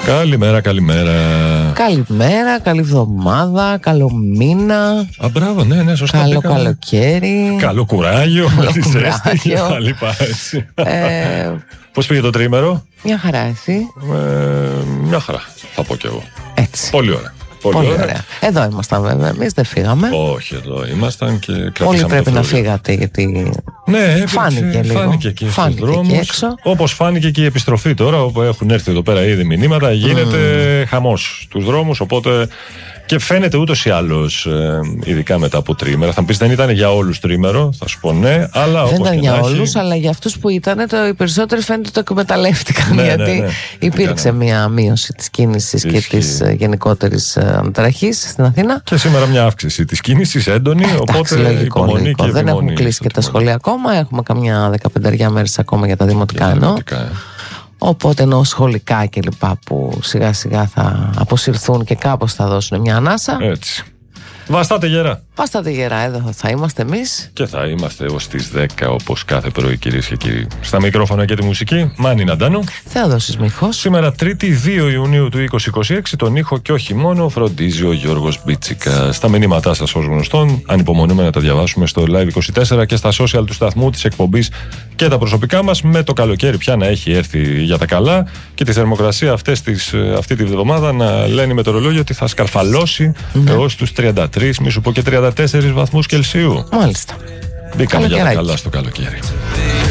Καλημέρα. Καλημέρα, καλή εβδομάδα, καλό μήνα. Μπράβο, ναι, σωστά. Καλό καλοκαίρι. Καλό κουράγιο. Πώς πήγε το τρίμερο? Μια χαρά, εσύ? Μια χαρά, θα πω κι εγώ. Έτσι. Πολύ ωραία. Πολύ ωραία. Εδώ ήμασταν βέβαια, εμείς δεν φύγαμε. Όχι, εδώ ήμασταν και κρατήσαμε. Όλοι πρέπει να φύγατε γιατί φάνηκε λίγο. Φάνηκε και στους δρόμους. Όπως φάνηκε και η επιστροφή τώρα, όπου έχουν έρθει εδώ πέρα ήδη μηνύματα, γίνεται χαμός στους δρόμους, οπότε και φαίνεται ούτως ή άλλως, ειδικά μετά από τρίμερα. Θα μου πεις δεν ήταν για όλους τρίμερο, θα σου πω ναι, αλλά δεν ήταν για όλους, αλλά για αυτούς που ήταν, οι περισσότεροι φαίνεται το εκμεταλλεύτηκαν. Γιατί υπήρξε μια μείωση της κίνησης και της γενικότερης αντραχής στην Αθήνα. Και σήμερα μια αύξηση της κίνησης έντονη, οπότε υπομονή και δεν έχουν κλείσει και τα σχολεία ακόμα. Έχουμε καμιά 15 μέρες ακόμα για τα δημοτικά εννοώ. Οπότε ενώ σχολικά και λοιπά που σιγά σιγά θα αποσυρθούν και κάπως θα δώσουν μια ανάσα. Έτσι. Βαστάτε γερά. Βαστάτε γερά, εδώ θα είμαστε εμείς. Και θα είμαστε ως τις 10 όπως κάθε πρωί, κυρίες και κύριοι. Στα μικρόφωνα και τη μουσική, Μάνη Ναντάνου. Θεοδόσης Μίχος. Σήμερα 3η 2 Ιουνίου του 2026, τον ήχο και όχι μόνο φροντίζει ο Γιώργος Μπίτσικα. Στα μηνύματά σας ως γνωστόν, ανυπομονούμε να τα διαβάσουμε στο Live24 και στα social του σταθμού, της εκπομπής και τα προσωπικά μας. Με το καλοκαίρι πια να έχει έρθει για τα καλά και τη θερμοκρασία αυτή τη βδομάδα να λένε με το ρολόγιο ότι θα σκαρφαλώσει έως τους 33, μη σου πω και 34 βαθμούς Κελσίου. Μάλιστα. Μπήκαμε για τα καλά στο καλοκαίρι.